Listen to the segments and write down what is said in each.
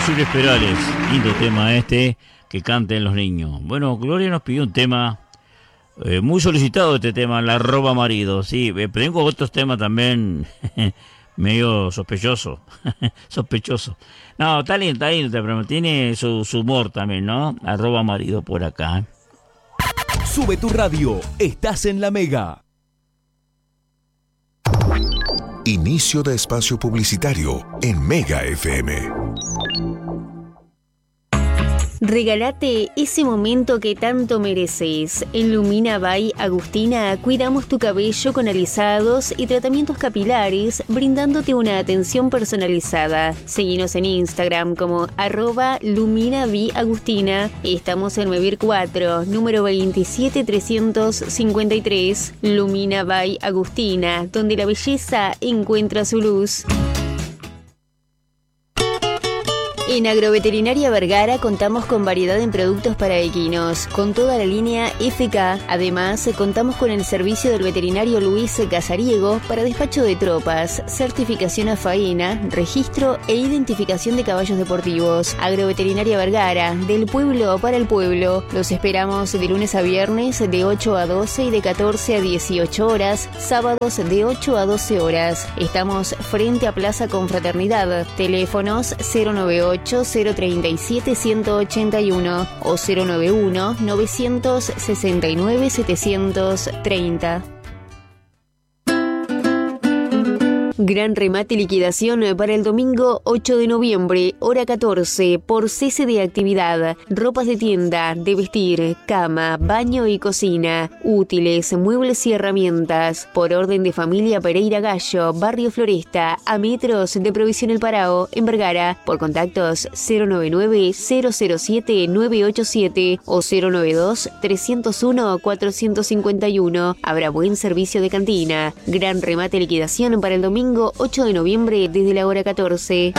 Jules Perales, lindo tema este, que canten los niños. Bueno, Gloria nos pidió un tema muy solicitado, este tema, La roba marido. Sí, tengo otros temas también medio sospechoso. Sospechoso. No, está lindo, pero tiene su humor también, ¿no? La roba marido por acá. Sube tu radio, estás en La Mega. Inicio de espacio publicitario en Mega FM. Regálate ese momento que tanto mereces. En Lumina by Agustina cuidamos tu cabello con alisados y tratamientos capilares, brindándote una atención personalizada. Seguinos en Instagram como @LuminaByAgustina. Estamos en Mevir 4, número 27353. Lumina by Agustina, donde la belleza encuentra su luz. En Agroveterinaria Vergara contamos con variedad en productos para equinos, con toda la línea FK. Además, contamos con el servicio del veterinario Luis Casariego para despacho de tropas, certificación a faena, registro e identificación de caballos deportivos. Agroveterinaria Vergara, del pueblo para el pueblo. Los esperamos de lunes a viernes de 8 a 12 y de 14 a 18 horas, sábados de 8 a 12 horas. Estamos frente a Plaza Confraternidad. Teléfonos 098-037-181 o 091-969-730. Gran remate y liquidación para el domingo 8 de noviembre, hora 14, por cese de actividad. Ropas de tienda, de vestir, cama, baño y cocina, útiles, muebles y herramientas. Por orden de familia Pereira Gallo, Barrio Floresta, a metros de Provisión El Parao, en Vergara. Por contactos 099-007-987 o 092-301-451. Habrá buen servicio de cantina. Gran remate y liquidación para el domingo 8 de noviembre desde la hora 14.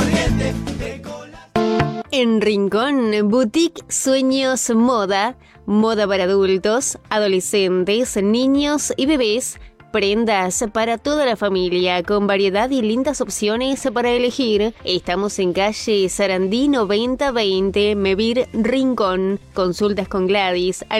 En Rincón, Boutique Sueños Moda. Moda para adultos, adolescentes, niños y bebés. Prendas para toda la familia, con variedad y lindas opciones para elegir. Estamos en calle Sarandí 9020, Mevir, Rincón. Consultas con Gladys al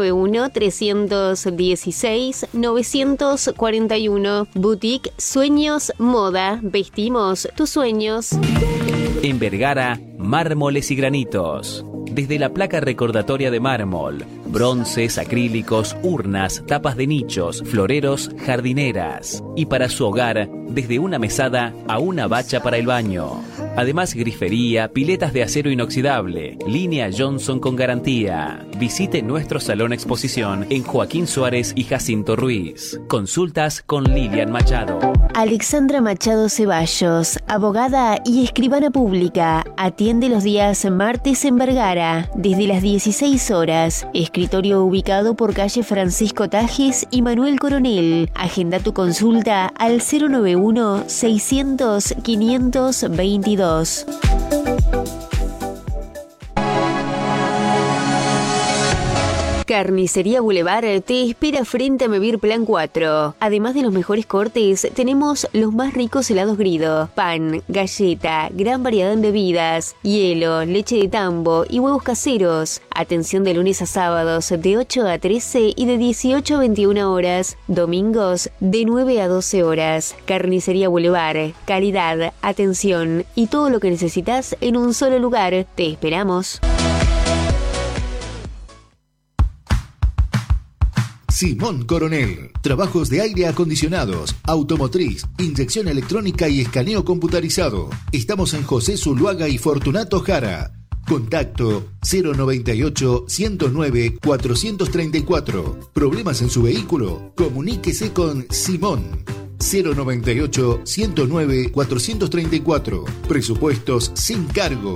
091-316-941. Boutique Sueños Moda. Vestimos tus sueños. En Vergara, mármoles y granitos. Desde la placa recordatoria de mármol, bronces, acrílicos, urnas, tapas de nichos, floreros, jardineras. Y para su hogar, desde una mesada a una bacha para el baño. Además, grifería, piletas de acero inoxidable, línea Johnson con garantía. Visite nuestro salón exposición en Joaquín Suárez y Jacinto Ruiz. Consultas con Lilian Machado. Alexandra Machado Ceballos, abogada y escribana pública. Atiende los días martes en Vergara, desde las 16 horas. Escritorio ubicado por calle Francisco Tajes y Manuel Coronel. Agenda tu consulta al 091-600-522. Carnicería Boulevard te espera frente a Mevir Plan 4. Además de los mejores cortes, tenemos los más ricos helados Grido, pan, galleta, gran variedad en bebidas, hielo, leche de tambo y huevos caseros. Atención de lunes a sábados de 8 a 13 y de 18 a 21 horas. Domingos de 9 a 12 horas. Carnicería Boulevard, calidad, atención y todo lo que necesitas en un solo lugar. Te esperamos. Simón Coronel. Trabajos de aire acondicionados, automotriz, inyección electrónica y escaneo computarizado. Estamos en José Zuluaga y Fortunato Jara. Contacto 098-109-434. ¿Problemas en su vehículo? Comuníquese con Simón. 098-109-434. Presupuestos sin cargo.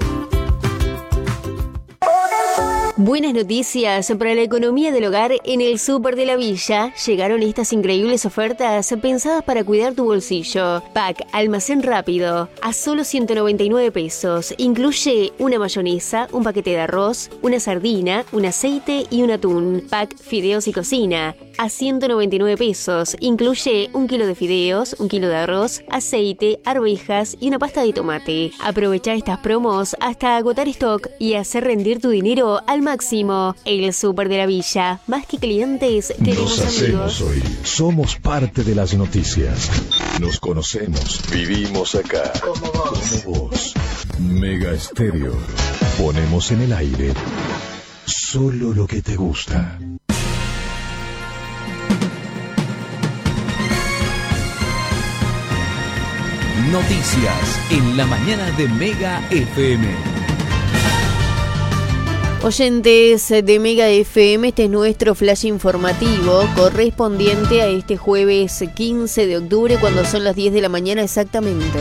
Buenas noticias para la economía del hogar en el Súper de la Villa. Llegaron estas increíbles ofertas pensadas para cuidar tu bolsillo. Pack Almacén Rápido a solo 199 pesos. Incluye una mayonesa, un paquete de arroz, una sardina, un aceite y un atún. Pack Fideos y Cocina a 199 pesos. Incluye 1 kilo de fideos, 1 kilo de arroz, aceite, arvejas y una pasta de tomate. Aprovecha estas promos hasta agotar stock y hacer rendir tu dinero al máximo. El Súper de la Villa. Más que clientes, queremos Nos hacemos amigos. oír. Somos parte de las noticias. Nos conocemos. Vivimos acá. Como vos. Mega Estéreo. Ponemos en el aire solo lo que te gusta. Noticias en la mañana de Mega FM. Oyentes de Mega FM, este es nuestro flash informativo correspondiente a este jueves 15 de octubre cuando son las 10 de la mañana exactamente.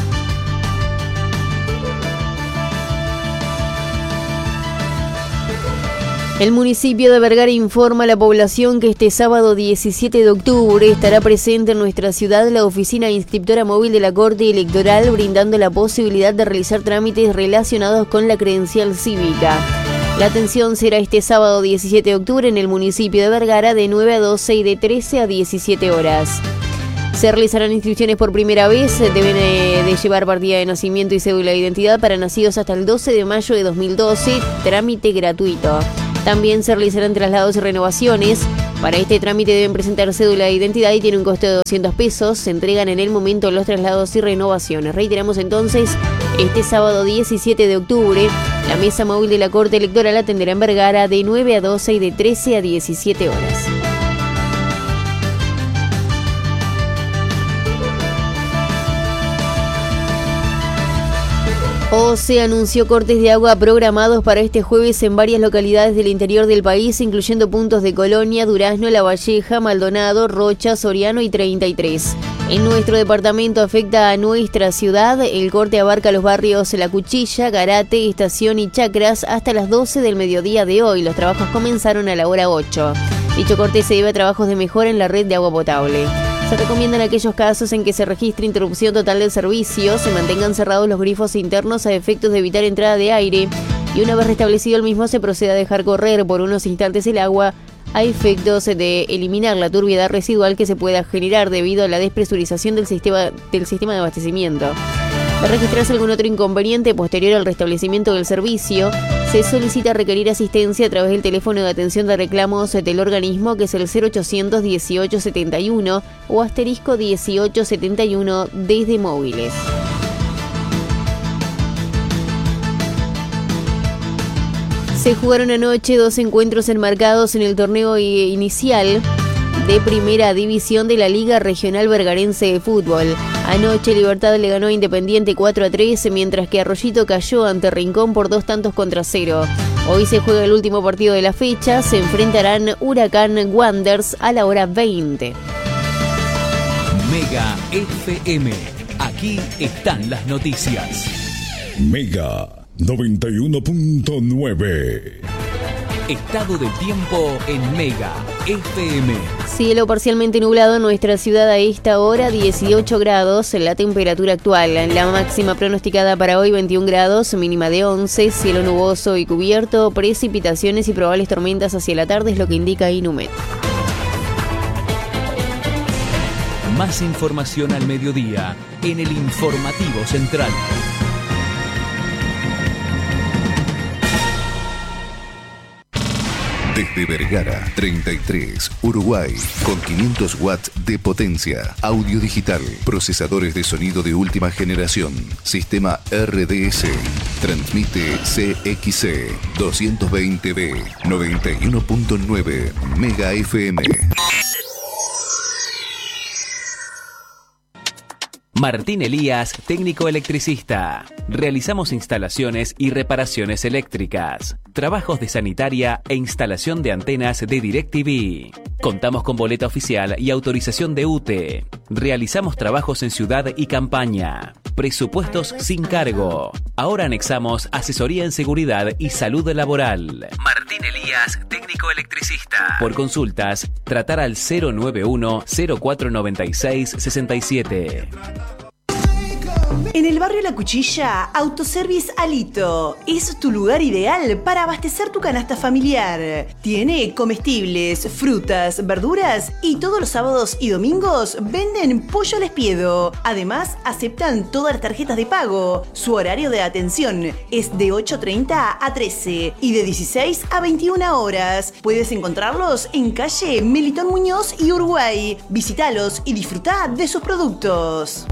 El municipio de Vergara informa a la población que este sábado 17 de octubre estará presente en nuestra ciudad la oficina inscriptora móvil de la Corte Electoral, brindando la posibilidad de realizar trámites relacionados con la credencial cívica. La atención será este sábado 17 de octubre en el municipio de Vergara de 9 a 12 y de 13 a 17 horas. Se realizarán inscripciones por primera vez, deben de llevar partida de nacimiento y cédula de identidad para nacidos hasta el 12 de mayo de 2012, trámite gratuito. También se realizarán traslados y renovaciones. Para este trámite deben presentar cédula de identidad y tiene un costo de 200 pesos. Se entregan en el momento los traslados y renovaciones. Reiteramos entonces, este sábado 17 de octubre, la mesa móvil de la Corte Electoral atenderá en Vergara de 9 a 12 y de 13 a 17 horas. OCE anunció cortes de agua programados para este jueves en varias localidades del interior del país, incluyendo puntos de Colonia, Durazno, La Valleja, Maldonado, Rocha, Soriano y 33. En nuestro departamento afecta a nuestra ciudad. El corte abarca los barrios La Cuchilla, Garate, Estación y Chacras hasta las 12 del mediodía de hoy. Los trabajos comenzaron a la hora 8. Dicho corte se debe a trabajos de mejora en la red de agua potable. Se recomiendan aquellos casos en que se registre interrupción total del servicio, se mantengan cerrados los grifos internos a efectos de evitar entrada de aire y una vez restablecido el mismo se procede a dejar correr por unos instantes el agua a efectos de eliminar la turbiedad residual que se pueda generar debido a la despresurización del sistema de abastecimiento. De registrarse algún otro inconveniente posterior al restablecimiento del servicio, se solicita requerir asistencia a través del teléfono de atención de reclamos del organismo, que es el 0800 1871 o asterisco 1871 desde móviles. Se jugaron anoche 2 encuentros enmarcados en el torneo inicial de Primera División de la Liga Regional Vergarense de Fútbol. Anoche Libertad le ganó a Independiente 4-3, mientras que Arroyito cayó ante Rincón por 2-0. Hoy se juega el último partido de la fecha, se enfrentarán Huracán Wanderers a la hora 20. Mega FM, aquí están las noticias. Mega 91.9. Estado del tiempo en Mega FM. Cielo parcialmente nublado en nuestra ciudad a esta hora, 18 grados la temperatura actual. La máxima pronosticada para hoy 21 grados, mínima de 11, cielo nuboso y cubierto, precipitaciones y probables tormentas hacia la tarde es lo que indica Inumet. Más información al mediodía en el Informativo Central. Desde Vergara, 33, Uruguay, con 500 watts de potencia, audio digital, procesadores de sonido de última generación, sistema RDS, transmite CXC 220B, 91.9 Mega FM. Martín Elías, técnico electricista. Realizamos instalaciones y reparaciones eléctricas, trabajos de sanitaria e instalación de antenas de DirecTV. Contamos con boleta oficial y autorización de UTE. Realizamos trabajos en ciudad y campaña. Presupuestos sin cargo. Ahora anexamos asesoría en seguridad y salud laboral. Martín Elías, técnico electricista. Por consultas, tratar al 091 0496 67. En el barrio La Cuchilla, Autoservice Alito es tu lugar ideal para abastecer tu canasta familiar. Tiene comestibles, frutas, verduras y todos los sábados y domingos venden pollo al espiedo. Además, aceptan todas las tarjetas de pago. Su horario de atención es de 8:30 a 13 y de 16 a 21 horas. Puedes encontrarlos en calle Melitón Muñoz y Uruguay. Visítalos y disfruta de sus productos.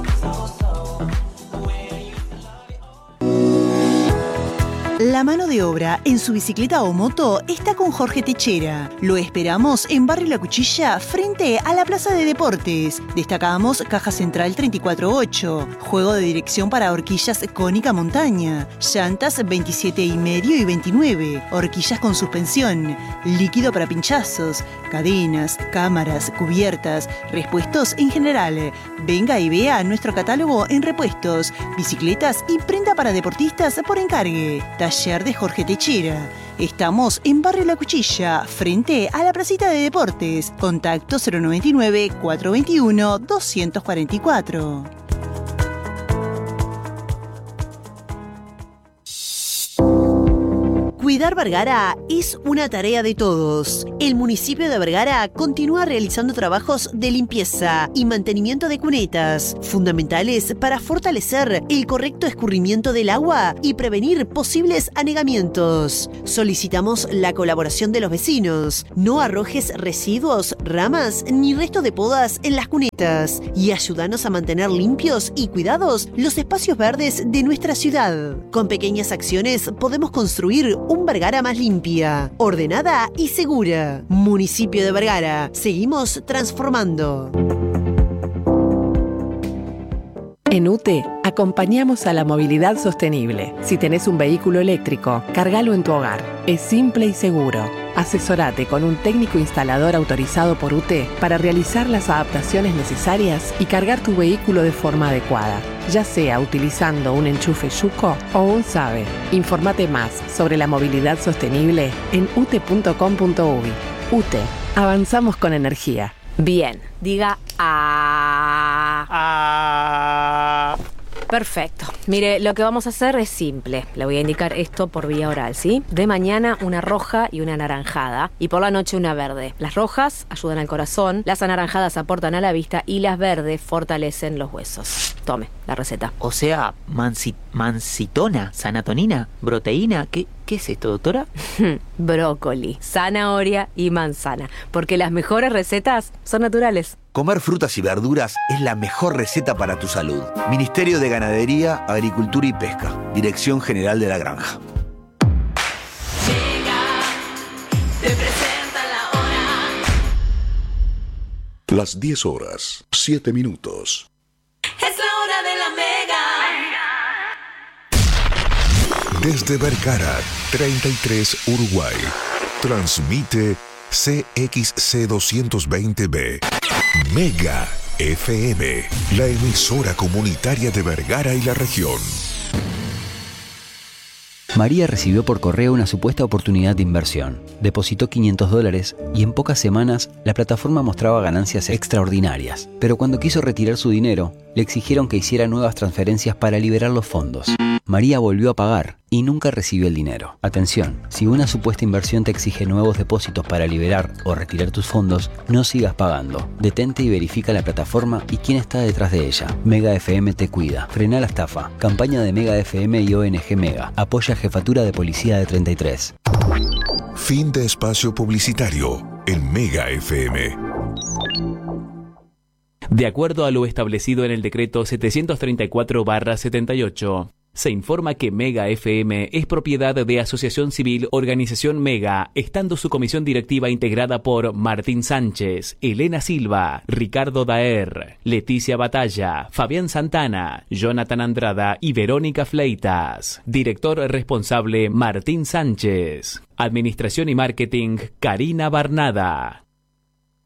La mano de obra en su bicicleta o moto está con Jorge Techera. Lo esperamos en Barrio La Cuchilla, frente a la Plaza de Deportes. Destacamos caja central 34.8, juego de dirección para horquillas Cónica Montaña, llantas 27,5 y 29, horquillas con suspensión, líquido para pinchazos, cadenas, cámaras, cubiertas, repuestos en general. Venga y vea nuestro catálogo en repuestos, bicicletas y prenda para deportistas por encargue. Taller de Jorge Techera. Estamos en Barrio La Cuchilla, frente a la Placita de Deportes. Contacto 099-421-244. Cuidar Vergara es una tarea de todos. El municipio de Vergara continúa realizando trabajos de limpieza y mantenimiento de cunetas, fundamentales para fortalecer el correcto escurrimiento del agua y prevenir posibles anegamientos. Solicitamos la colaboración de los vecinos. No arrojes residuos, ramas ni restos de podas en las cunetas y ayúdanos a mantener limpios y cuidados los espacios verdes de nuestra ciudad. Con pequeñas acciones podemos construir un Vergara más limpia, ordenada y segura. Municipio de Vergara. Seguimos transformando. En UTE acompañamos a la movilidad sostenible. Si tenés un vehículo eléctrico, cargalo en tu hogar. Es simple y seguro. Asesorate con un técnico instalador autorizado por UTE para realizar las adaptaciones necesarias y cargar tu vehículo de forma adecuada, ya sea utilizando un enchufe Yuko o un SABE. Infórmate más sobre la movilidad sostenible en ute.com.uy. UTE. Avanzamos con energía. Bien, diga a. Perfecto. Mire, lo que vamos a hacer es simple. Le voy a indicar esto por vía oral, ¿sí? De mañana una roja y una anaranjada y por la noche una verde. Las rojas ayudan al corazón, las anaranjadas aportan a la vista y las verdes fortalecen los huesos. Tome la receta. O sea, mancitona, sanatonina, proteína, ¿qué es esto, doctora? Brócoli, zanahoria y manzana, porque las mejores recetas son naturales. Comer frutas y verduras es la mejor receta para tu salud. Ministerio de Ganadería, Agricultura y Pesca. Dirección General de la Granja. Te presenta la hora. Las 10 horas, 7 minutos. Es la hora de la Mega. Desde Vergara, 33 Uruguay. Transmite CXC 220B. Mega FM, la emisora comunitaria de Vergara y la región. María recibió por correo una supuesta oportunidad de inversión. Depositó $500 y en pocas semanas la plataforma mostraba ganancias extraordinarias. Pero cuando quiso retirar su dinero, le exigieron que hiciera nuevas transferencias para liberar los fondos. María volvió a pagar y nunca recibió el dinero. Atención, si una supuesta inversión te exige nuevos depósitos para liberar o retirar tus fondos, no sigas pagando. Detente y verifica la plataforma y quién está detrás de ella. Mega FM te cuida. Frena la estafa. Campaña de Mega FM y ONG Mega. Apoya Jefatura de Policía de 33. Fin de espacio publicitario en Mega FM. De acuerdo a lo establecido en el decreto 734/78, se informa que Mega FM es propiedad de Asociación Civil Organización Mega, estando su comisión directiva integrada por Martín Sánchez, Elena Silva, Ricardo Daer, Leticia Batalla, Fabián Santana, Jonathan Andrada y Verónica Fleitas. Director responsable Martín Sánchez. Administración y Marketing Karina Barnada.